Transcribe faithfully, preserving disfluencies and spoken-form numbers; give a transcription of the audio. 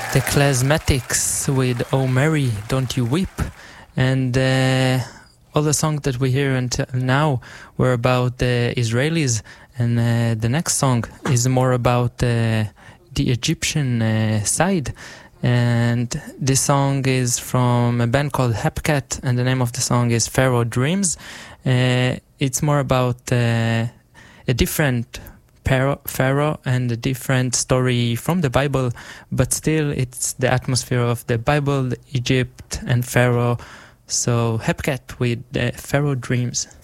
The Klezmatics with Oh Mary, Don't You Weep. And uh, all the songs that we hear until now were about the Israelis. And uh, the next song is more about uh, the Egyptian uh, side. And this song is from a band called Hepcat, and the name of the song is Pharaoh Dreams. Uh, it's more about uh, a different Pharaoh and a different story from the Bible, but still it's the atmosphere of the Bible, Egypt and Pharaoh. So Hepcat with uh, Pharaoh Dreams.